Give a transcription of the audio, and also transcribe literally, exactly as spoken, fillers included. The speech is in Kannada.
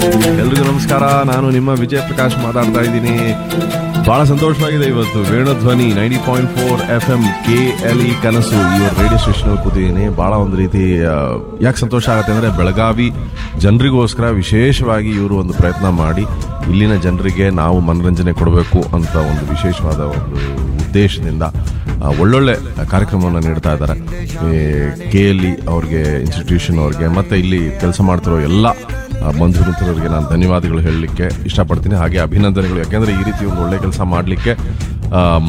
ಎಲ್ರಿಗೂ ನಮಸ್ಕಾರ. ನಾನು ನಿಮ್ಮ ವಿಜಯ್ ಪ್ರಕಾಶ್ ಮಾತಾಡ್ತಾ ಇದ್ದೀನಿ. ಬಹಳ ಸಂತೋಷವಾಗಿದೆ. ಇವತ್ತು Venudhwani ninety point four F M K L E ಕನಸು ಈ ರೇಡಿಯೋ ಸ್ಟೇಷನ್ ಕೂತಿದ್ದೀನಿ. ಬಹಳ ಒಂದು ರೀತಿ ಯಾಕೆ ಸಂತೋಷ ಆಗುತ್ತೆ ಅಂದರೆ, ಬೆಳಗಾವಿ ಜನರಿಗೋಸ್ಕರ ವಿಶೇಷವಾಗಿ ಇವರು ಒಂದು ಪ್ರಯತ್ನ ಮಾಡಿ ಇಲ್ಲಿನ ಜನರಿಗೆ ನಾವು ಮನರಂಜನೆ ಕೊಡಬೇಕು ಅಂತ ಒಂದು ವಿಶೇಷವಾದ ಒಂದು ಉದ್ದೇಶದಿಂದ ಒಳ್ಳೊಳ್ಳೆ ಕಾರ್ಯಕ್ರಮವನ್ನು ನೀಡ್ತಾ ಇದ್ದಾರೆ. ಕೆ ಎಲ್ ಇ ಅವ್ರಿಗೆ, ಇನ್ಸ್ಟಿಟ್ಯೂಷನ್ ಅವ್ರಿಗೆ, ಮತ್ತು ಇಲ್ಲಿ ಕೆಲಸ ಮಾಡ್ತಿರೋ ಎಲ್ಲ ಬಂಧು ಮಿತ್ರರಿಗೆ ನಾನು ಧನ್ಯವಾದಗಳು ಹೇಳಲಿಕ್ಕೆ ಇಷ್ಟಪಡ್ತೀನಿ. ಹಾಗೆ ಅಭಿನಂದನೆಗಳು. ಯಾಕೆಂದರೆ ಈ ರೀತಿ ಒಂದು ಒಳ್ಳೆ ಕೆಲಸ ಮಾಡಲಿಕ್ಕೆ